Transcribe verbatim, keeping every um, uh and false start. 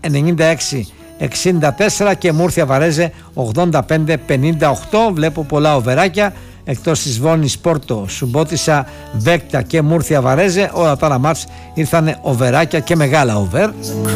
ενενήντα έξι εξήντα τέσσερα και Μούρθια Βαρέζε ογδόντα πέντε πενήντα οκτώ. Βλέπω πολλά οβεράκια εκτός της Βόνης Πόρτο, Σουμπότισσα, Βέκτα και Μούρθια Βαρέζε. Όλα τα άλλα μάτς ήρθανε οβεράκια και μεγάλα οβέρ.